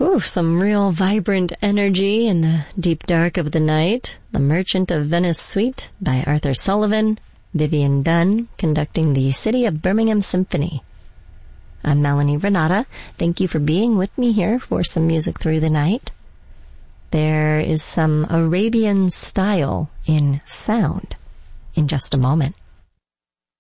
Ooh, some real vibrant energy in the deep dark of the night. The Merchant of Venice Suite by Arthur Sullivan, Vivian Dunn conducting the City of Birmingham Symphony. I'm Melanie Renata. Thank you for being with me here for some music through the night. There is some Arabian style in sound in just a moment.